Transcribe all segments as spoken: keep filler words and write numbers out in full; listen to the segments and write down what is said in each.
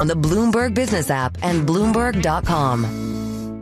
on the Bloomberg Business app and Bloomberg dot com.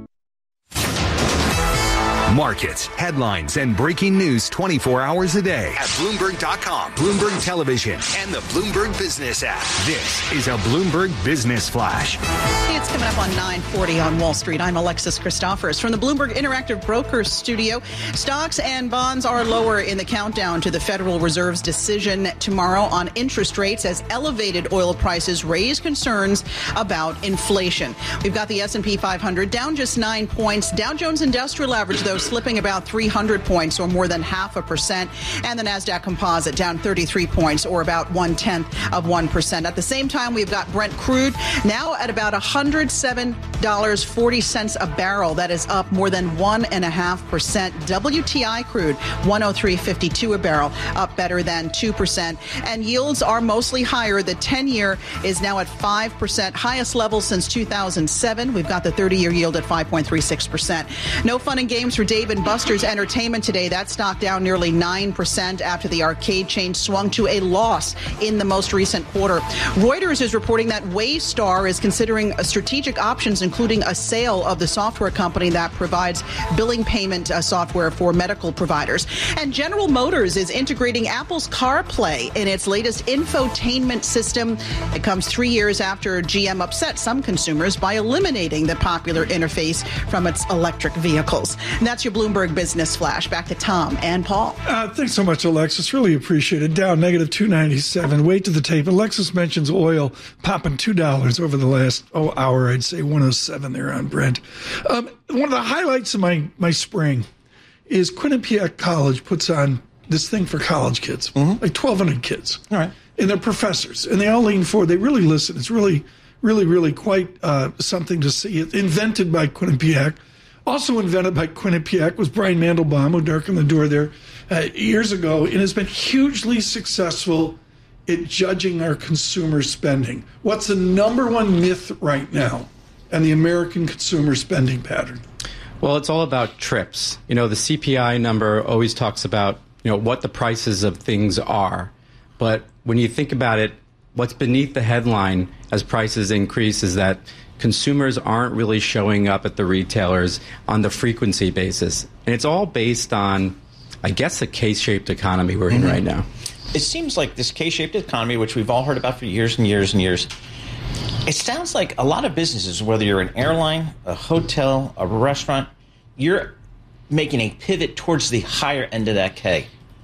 Markets, headlines, and breaking news twenty-four hours a day at Bloomberg dot com, Bloomberg Television, and the Bloomberg Business app. This is a Bloomberg Business Flash. It's coming up on nine forty on Wall Street. I'm Alexis Christophers from the Bloomberg Interactive Brokers studio. Stocks and bonds are lower in the countdown to the Federal Reserve's decision tomorrow on interest rates as elevated oil prices raise concerns about inflation. We've got the S and P five hundred down just nine points. Dow Jones Industrial Average, though, slipping about three hundred points, or more than half a percent. And the NASDAQ Composite down thirty-three points, or about one-tenth of one percent. At the same time, we've got Brent crude now at about one hundred seven dollars and forty cents a barrel. That is up more than one point five percent. W T I crude, one oh three fifty-two a barrel, up better than two percent. And yields are mostly higher. The ten-year is now at five percent, highest level since two thousand seven. We've got the thirty-year yield at five point three six percent. No fun and games for Dave and Buster's Entertainment today. That stock down nearly nine percent after the arcade chain swung to a loss in the most recent quarter. Reuters is reporting that Waystar is considering strategic options, including a sale of the software company that provides billing payment uh, software for medical providers. And General Motors is integrating Apple's CarPlay in its latest infotainment system. It comes three years after G M upset some consumers by eliminating the popular interface from its electric vehicles. And that's your Bloomberg Business Flash. Back to Tom and Paul. Uh, thanks so much, Alexis. Really appreciate it. Down negative two ninety-seven. Wait to the tape. Alexis mentions oil popping two dollars over the last oh, hour. I'd say one oh seven there on Brent. Um, one of the highlights of my, my spring is Quinnipiac College puts on this thing for college kids, mm-hmm. like twelve hundred kids. All right. And they're professors, and they all lean forward. They really listen. It's really, really, really quite uh, something to see. It's invented by Quinnipiac. Also invented by Quinnipiac was Brian Mandelbaum, who darkened the door there uh, years ago, and has been hugely successful at judging our consumer spending. What's the number one myth right now in the American consumer spending pattern? Well, it's all about trips. You know, the C P I number always talks about, you know, what the prices of things are. But when you think about it, what's beneath the headline as prices increase is that consumers aren't really showing up at the retailers on the frequency basis. And it's all based on, I guess, the K-shaped economy we're in mm-hmm. right now. It seems like this K-shaped economy, which we've all heard about for years and years and years, it sounds like a lot of businesses, whether you're an airline, a hotel, a restaurant, you're making a pivot towards the higher end of that K.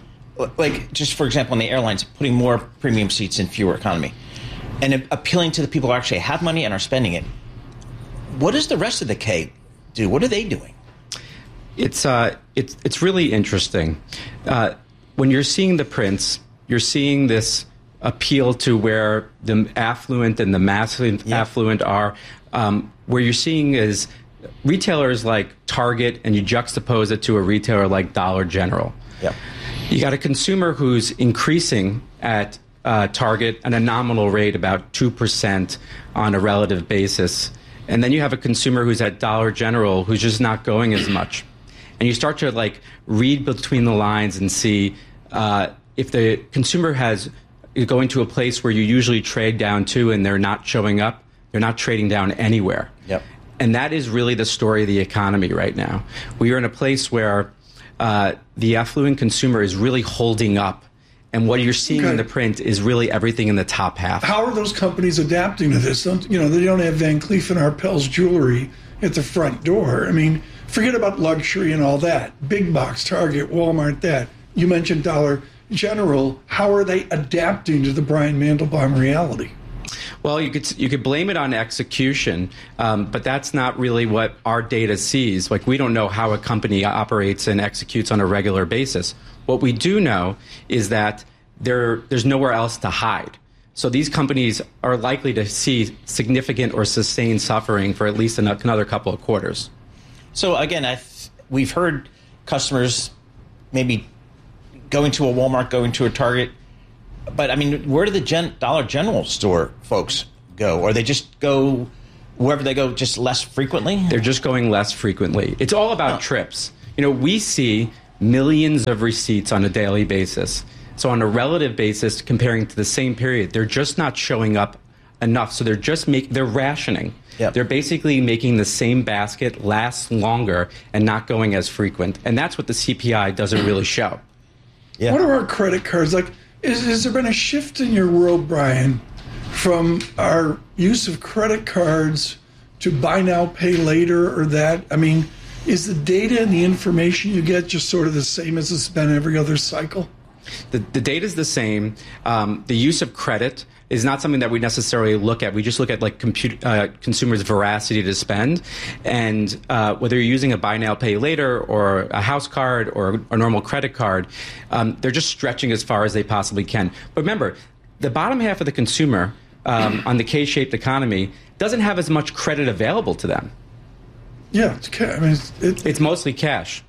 Like, just for example, in the airlines, putting more premium seats in fewer economy and appealing to the people who actually have money and are spending it. What does the rest of the K do? What are they doing? It's uh, it's it's really interesting. Uh, when you're seeing the prints, you're seeing this appeal to where the affluent and the mass yeah. affluent are. Um, where you're seeing is retailers like Target, and you juxtapose it to a retailer like Dollar General. Yeah. You got a consumer who's increasing at uh, Target at a nominal rate about two percent on a relative basis. And then you have a consumer who's at Dollar General who's just not going as much. And you start to like read between the lines and see uh, if the consumer has is going to a place where you usually trade down to and they're not showing up, they're not trading down anywhere. Yep. And that is really the story of the economy right now. We are in a place where uh, the affluent consumer is really holding up. And what you're seeing okay. in the print is really everything in the top half. How are those companies adapting to this? Don't, you know, they don't have Van Cleef and Arpels jewelry at the front door. I mean, forget about luxury and all that. Big box, Target, Walmart, that. You mentioned Dollar General. How are they adapting to the Brian Mandelbaum reality? Well, you could you could blame it on execution, um, but that's not really what our data sees. Like, we don't know how a company operates and executes on a regular basis. What we do know is that there there's nowhere else to hide. So these companies are likely to see significant or sustained suffering for at least another couple of quarters. So again, I th- we've heard customers maybe going to a Walmart, going to a Target. But, I mean, where do the Gen- Dollar General store folks go? Or they just go wherever they go just less frequently? They're just going less frequently. It's all about oh. trips. You know, we see millions of receipts on a daily basis. So on a relative basis, comparing to the same period, they're just not showing up enough. So they're just make they're rationing. Yep. They're basically making the same basket last longer and not going as frequent. And that's what the C P I doesn't really show. Yeah. What are our credit cards like? Is, has there been a shift in your world, Brian, from our use of credit cards to buy now, pay later, or that? I mean, is the data and the information you get just sort of the same as it's been every other cycle? The, the data is the same. Um, the use of credit is not something that we necessarily look at. We just look at like compute, uh, consumers' veracity to spend, and uh, whether you're using a buy now, pay later, or a house card, or a normal credit card, um, they're just stretching as far as they possibly can. But remember, the bottom half of the consumer um, on the K-shaped economy doesn't have as much credit available to them. Yeah, it's ca- I mean, it's, it, it's mostly cash.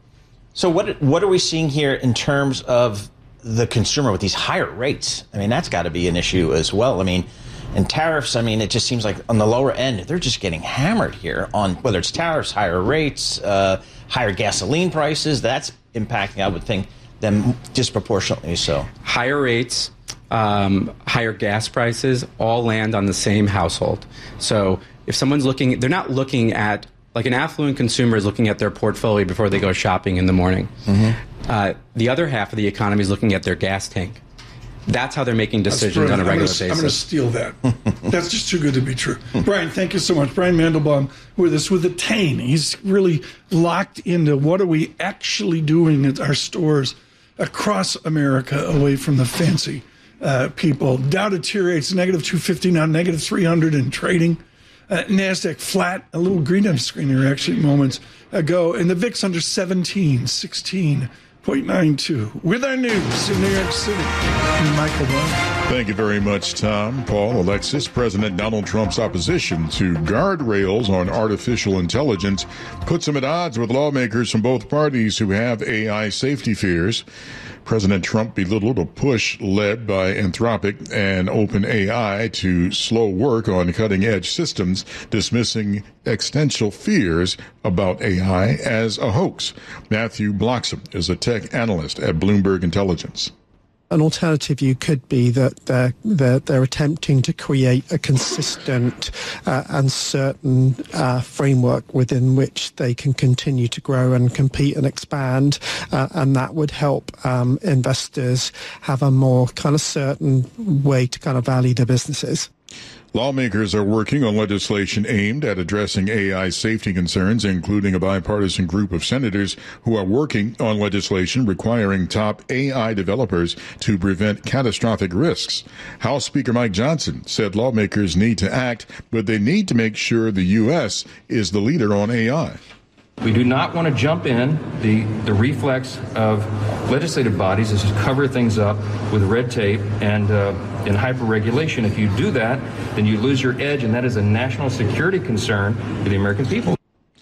So what what are we seeing here in terms of the consumer with these higher rates? I mean, that's got to be an issue as well. I mean, and tariffs, I mean, it just seems like on the lower end, they're just getting hammered here on whether it's tariffs, higher rates, uh, higher gasoline prices. That's impacting, I would think, them disproportionately so. Higher rates, um, higher gas prices all land on the same household. So if someone's looking, they're not looking at, like an affluent consumer is looking at their portfolio before they go shopping in the morning. Mm-hmm. Uh, the other half of the economy is looking at their gas tank. That's how they're making decisions on a regular I'm gonna, basis. I'm going to steal that. That's just too good to be true. Brian, thank you so much. Brian Mandelbaum with us with Attain. He's really locked into what are we actually doing at our stores across America away from the fancy uh, people. Dow deteriorates, negative two fifty now, negative three hundred in trading. Uh, NASDAQ flat, a little green on the screen here actually moments ago. And the V I X under seventeen, sixteen point nine two. With our news in New York City, I'm Michael Barr. Thank you very much, Tom. Paul, Alexis. President Donald Trump's opposition to guardrails on artificial intelligence puts him at odds with lawmakers from both parties who have A I safety fears. President Trump belittled a push led by Anthropic and OpenAI to slow work on cutting-edge systems, dismissing existential fears about A I as a hoax. Matthew Bloxham is a tech analyst at Bloomberg Intelligence. An alternative view could be that they're, they're, they're attempting to create a consistent uh, and certain uh, framework within which they can continue to grow and compete and expand, uh, and that would help um, investors have a more kind of certain way to kind of value their businesses. Lawmakers are working on legislation aimed at addressing A I safety concerns, including a bipartisan group of senators who are working on legislation requiring top A I developers to prevent catastrophic risks. House Speaker Mike Johnson said lawmakers need to act, but they need to make sure the U S is the leader on A I. We do not want to jump in. The, the reflex of legislative bodies is to cover things up with red tape and, uh, and hyper-regulation. If you do that, then you lose your edge, and that is a national security concern for the American people.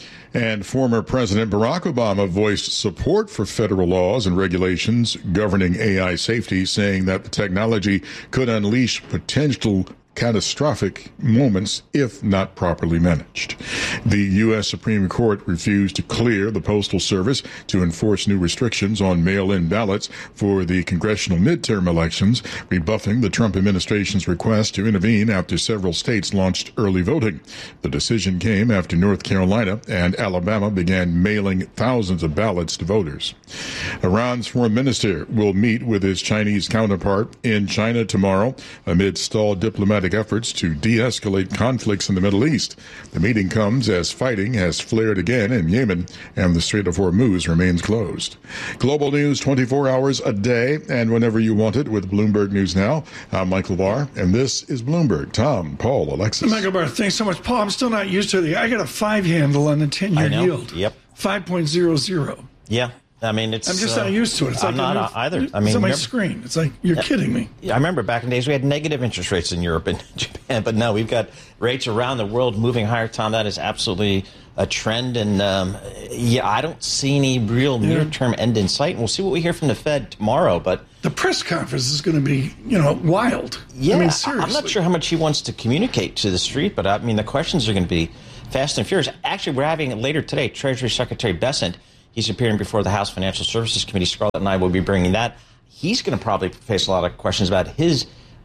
And former President Barack Obama voiced support for federal laws and regulations governing A I safety, saying that the technology could unleash potential catastrophic moments if not properly managed. The U S Supreme Court refused to clear the Postal Service to enforce new restrictions on mail-in ballots for the congressional midterm elections, rebuffing the Trump administration's request to intervene after several states launched early voting. The decision came after North Carolina and Alabama began mailing thousands of ballots to voters. Iran's foreign minister will meet with his Chinese counterpart in China tomorrow amid stalled diplomatic efforts to de-escalate conflicts in the Middle East. The meeting comes as fighting has flared again in Yemen and the Strait of Hormuz remains closed. Global news twenty-four hours a day and whenever you want it with Bloomberg News Now. I'm Michael Barr, and this is Bloomberg. Tom, Paul, Alexis. Michael Barr, thanks so much. Paul, I'm still not used to it. I got a five handle on the ten-year yield. Yep. five point zero zero. Yeah. I mean, it's. I'm just uh, not used to it. It's I'm like not either. I mean, it's on my remember, screen. It's like, you're yeah, kidding me. I remember back in the days we had negative interest rates in Europe and Japan, but no, we've got rates around the world moving higher. Tom, that is absolutely a trend. And um, yeah, I don't see any real yeah. near-term end in sight. And we'll see what we hear from the Fed tomorrow. But the press conference is going to be, you know, wild. Yeah, I mean, seriously. I'm not sure how much he wants to communicate to the street, but I mean, the questions are going to be fast and furious. Actually, we're having later today, Treasury Secretary Bessent. He's appearing before the House Financial Services Committee. Scarlett and I will be bringing that. He's going to probably face a lot of questions about his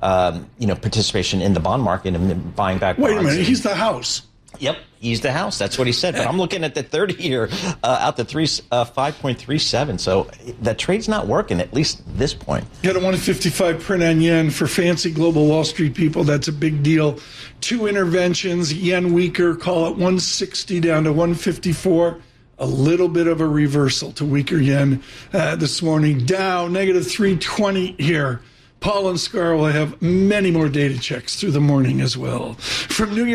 um, you know, participation in the bond market and buying back bonds. Wait a minute, he's the House. Yep, he's the House. That's what he said. But I'm looking at the thirty-year uh, out to three, uh, five point three seven. So that trade's not working, at least at this point. Got a one fifty-five print on yen for fancy global Wall Street people. That's a big deal. Two interventions, yen weaker, call it one sixty down to one fifty-four. A little bit of a reversal to weaker yen uh, this morning. Dow, negative three twenty here. Paul and Scar will have many more data checks through the morning as well. From New York.